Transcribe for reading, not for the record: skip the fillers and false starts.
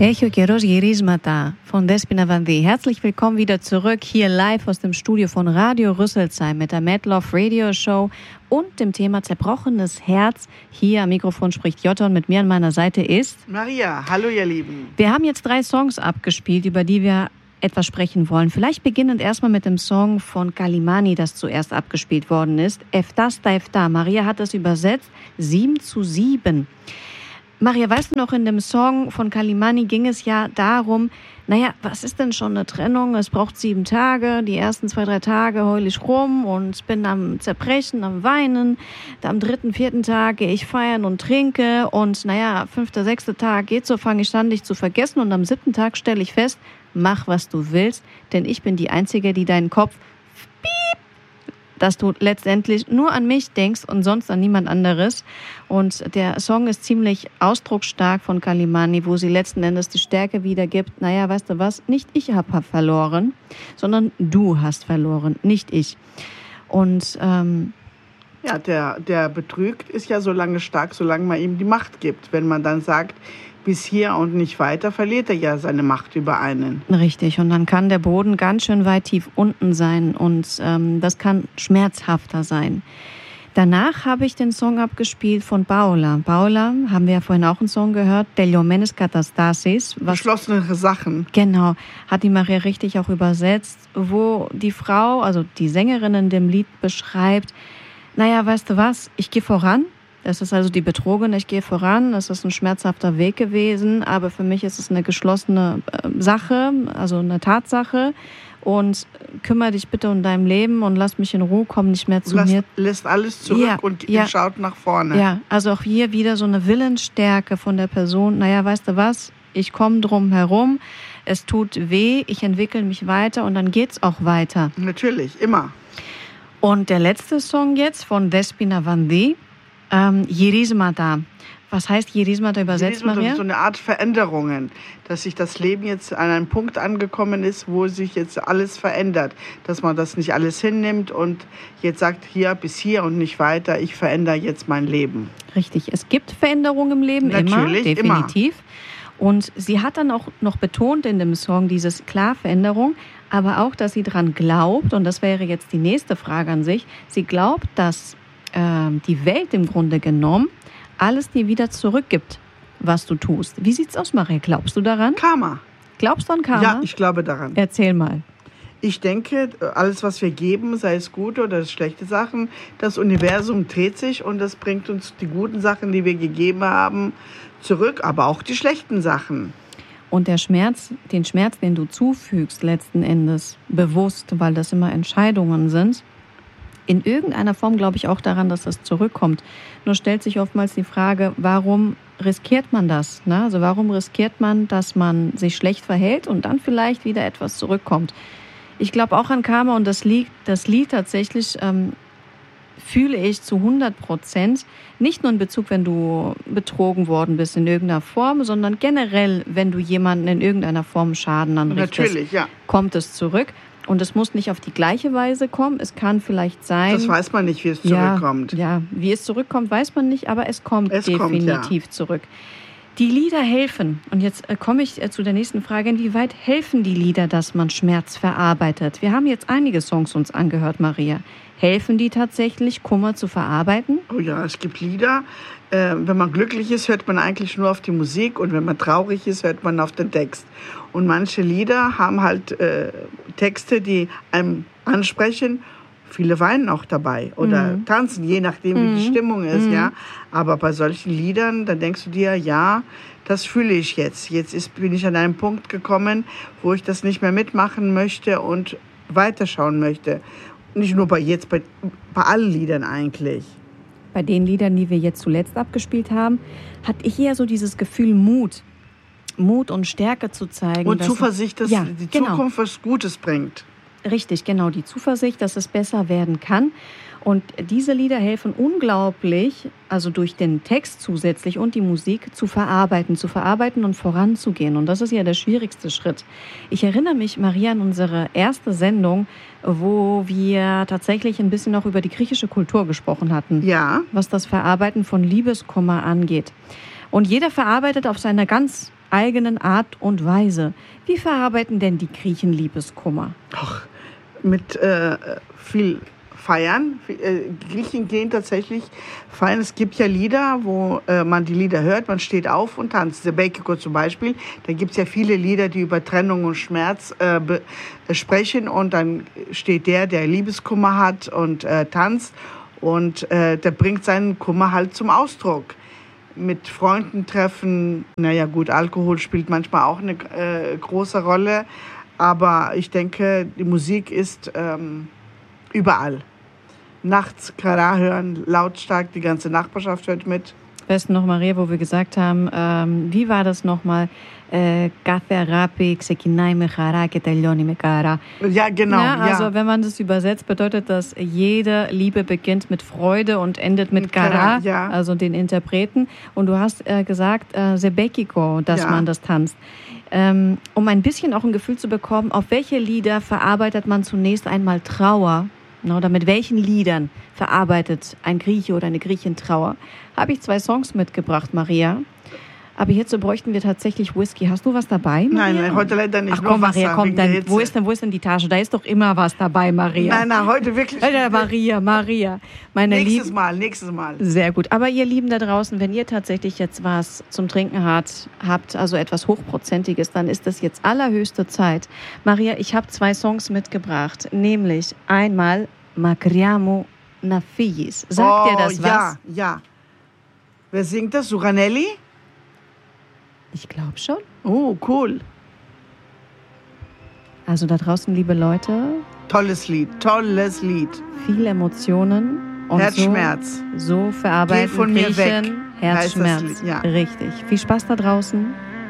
Έχει ο καιρός γυρίσματα von Despina Vandy. Herzlich willkommen wieder zurück hier live aus dem Studio von Radio Rüsselsheim mit der Mad Love Radio Show und dem Thema zerbrochenes Herz. Hier am Mikrofon spricht Jutta und mit mir an meiner Seite ist Maria. Hallo ihr Lieben. Wir haben jetzt 3 Songs abgespielt, über die wir etwas sprechen wollen. Vielleicht beginnend erstmal mit dem Song von Kalimani, das zuerst abgespielt worden ist. Eftas ta efta. Maria hat das übersetzt. 7:7. Maria, weißt du noch, in dem Song von Kalimani ging es ja darum, naja, was ist denn schon eine Trennung? Es braucht 7 Tage, die ersten 2, 3 Tage heul ich rum und bin am Zerbrechen, am Weinen. Am 3., 4. Tag gehe ich feiern und trinke und naja, 5., 6. Tag geht so, fange ich an, dich zu vergessen und am 7. Tag stelle ich fest, mach, was du willst, denn ich bin die Einzige, die deinen Kopf dass du letztendlich nur an mich denkst und sonst an niemand anderes. Und der Song ist ziemlich ausdrucksstark von Kalimani, wo sie letzten Endes die Stärke wiedergibt. Naja, weißt du was? Nicht ich habe verloren, sondern du hast verloren, nicht ich. Und ja, der betrügt ist ja so lange stark, solange man ihm die Macht gibt. Wenn man dann sagt, bis hier und nicht weiter, verliert er ja seine Macht über einen. Richtig, und dann kann der Boden ganz schön weit tief unten sein und das kann schmerzhafter sein. Danach habe ich den Song abgespielt von Paula. Paula, haben wir ja vorhin auch einen Song gehört, Τελειωμένες καταστάσεις. Geschlossene Sachen. Genau, hat die Maria richtig auch übersetzt, wo die Frau, also die Sängerin in dem Lied beschreibt, naja, weißt du was, ich gehe voran. Das ist also die Betrogene, ich gehe voran, das ist ein schmerzhafter Weg gewesen, aber für mich ist es eine geschlossene Sache, also eine Tatsache und kümmere dich bitte um dein Leben und lass mich in Ruhe, komm nicht mehr zu mir. Lässt alles zurück und schaut nach vorne. Ja, also auch hier wieder so eine Willensstärke von der Person, naja, weißt du was, ich komme drum herum, es tut weh, ich entwickle mich weiter und dann geht's auch weiter. Natürlich, immer. Und der letzte Song jetzt von Despina Vandy, Γυρίσματα. Was heißt Γυρίσματα übersetzt, Maria? Das ist so eine Art Veränderungen, dass sich das Leben jetzt an einen Punkt angekommen ist, wo sich jetzt alles verändert. Dass man das nicht alles hinnimmt und jetzt sagt, hier bis hier und nicht weiter, ich verändere jetzt mein Leben. Richtig, es gibt Veränderungen im Leben, natürlich, immer, definitiv. Immer. Und sie hat dann auch noch betont in dem Song dieses klar Veränderung, aber auch, dass sie daran glaubt, und das wäre jetzt die nächste Frage an sich, sie glaubt, dass die Welt im Grunde genommen alles dir wieder zurückgibt, was du tust. Wie sieht's aus, Maria? Glaubst du daran? Karma. Glaubst du an Karma? Ja, ich glaube daran. Erzähl mal. Ich denke, alles, was wir geben, sei es gute oder schlechte Sachen, das Universum dreht sich und das bringt uns die guten Sachen, die wir gegeben haben, zurück, aber auch die schlechten Sachen. Und den Schmerz, den du zufügst, letzten Endes bewusst, weil das immer Entscheidungen sind, in irgendeiner Form glaube ich auch daran, dass das zurückkommt. Nur stellt sich oftmals die Frage, warum riskiert man das? Ne? Also warum riskiert man, dass man sich schlecht verhält und dann vielleicht wieder etwas zurückkommt? Ich glaube auch an Karma und das Lied tatsächlich fühle ich zu 100%. Nicht nur in Bezug, wenn du betrogen worden bist in irgendeiner Form, sondern generell, wenn du jemanden in irgendeiner Form Schaden anrichtest. Natürlich, ja. Kommt es zurück. Und es muss nicht auf die gleiche Weise kommen. Es kann vielleicht sein... Das weiß man nicht, wie es zurückkommt. Ja, wie es zurückkommt, weiß man nicht, aber es kommt definitiv zurück. Die Lieder helfen. Und jetzt komme ich zu der nächsten Frage. Inwieweit helfen die Lieder, dass man Schmerz verarbeitet? Wir haben jetzt einige Songs uns angehört, Maria. Helfen die tatsächlich, Kummer zu verarbeiten? Oh ja, es gibt Lieder. Wenn man glücklich ist, hört man eigentlich nur auf die Musik. Und wenn man traurig ist, hört man auf den Text. Und manche Lieder haben halt Texte, die einem ansprechen. Viele weinen auch dabei oder tanzen, je nachdem, wie die Stimmung ist. Ja. Aber bei solchen Liedern, dann denkst du dir, ja, das fühle ich jetzt. Bin ich an einen Punkt gekommen, wo ich das nicht mehr mitmachen möchte und weiterschauen möchte. Nicht nur bei allen Liedern eigentlich. Bei den Liedern, die wir jetzt zuletzt abgespielt haben, hatte ich eher so dieses Gefühl Mut und Stärke zu zeigen. Und Zuversicht, dass die Zukunft was Gutes bringt. Richtig, genau, die Zuversicht, dass es besser werden kann. Und diese Lieder helfen unglaublich, also durch den Text zusätzlich und die Musik zu verarbeiten und voranzugehen. Und das ist ja der schwierigste Schritt. Ich erinnere mich, Maria, an unsere erste Sendung, wo wir tatsächlich ein bisschen noch über die griechische Kultur gesprochen hatten. Ja. Was das Verarbeiten von Liebeskummer angeht. Und jeder verarbeitet auf seine ganz eigenen Art und Weise. Wie verarbeiten denn die Griechen Liebeskummer? Ach, mit viel Feiern. Die Griechen gehen tatsächlich feiern. Es gibt ja Lieder, wo man die Lieder hört, man steht auf und tanzt. Sebekiko zum Beispiel, da gibt es ja viele Lieder, die über Trennung und Schmerz sprechen und dann steht der Liebeskummer hat und tanzt und der bringt seinen Kummer halt zum Ausdruck. Mit Freunden treffen, naja gut, Alkohol spielt manchmal auch eine große Rolle, aber ich denke, die Musik ist überall. Nachts Kara hören, lautstark, die ganze Nachbarschaft hört mit. Besten noch, Maria, wo wir gesagt haben, wie war das nochmal? Κάθε αγάπη ξεκινάει με χαρά και τελειώνει με χαρά. Ja, genau. Ja, also wenn man das übersetzt, bedeutet das, jede Liebe beginnt mit Freude und endet mit Kara, ja. Also den Interpreten. Und du hast gesagt, Sebekiko, dass man das tanzt. Um ein bisschen auch ein Gefühl zu bekommen, auf welche Lieder verarbeitet man zunächst einmal Trauer? Oder mit welchen Liedern verarbeitet ein Grieche oder eine Griechin Trauer? Habe ich 2 Songs mitgebracht, Maria. Aber hierzu bräuchten wir tatsächlich Whisky. Hast du was dabei, Maria? Nein, heute leider nicht. Ach komm, nur Maria, Wasser, komm, dann, wo ist denn die Tasche? Da ist doch immer was dabei, Maria. Nein, heute wirklich nicht. Maria. Meine nächstes Mal. Sehr gut. Aber ihr Lieben da draußen, wenn ihr tatsächlich jetzt was zum Trinken habt, also etwas Hochprozentiges, dann ist das jetzt allerhöchste Zeit. Maria, ich habe 2 Songs mitgebracht, nämlich einmal Makriamo Nafigis. Sagt dir das was? Ja. Wer singt das? Suranelli? Ich glaube schon. Oh, cool. Also da draußen, liebe Leute. Tolles Lied. Viele Emotionen. Und Herzschmerz. So verarbeiten Geh von mir Griechen weg. Herzschmerz. Ja. Richtig. Viel Spaß da draußen.